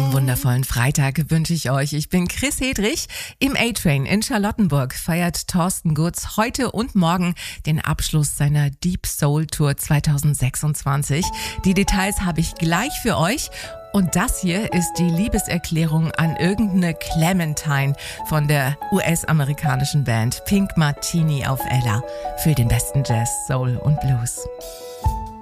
Einen wundervollen Freitag wünsche ich euch. Ich bin Chris Hedrich. Im A-Train in Charlottenburg feiert Thorsten Gutz heute und morgen den Abschluss seiner Deep Soul Tour 2026. Die Details habe ich gleich für euch. Und das hier ist die Liebeserklärung an irgendeine Clementine von der US-amerikanischen Band Pink Martini auf Ella für den besten Jazz, Soul und Blues.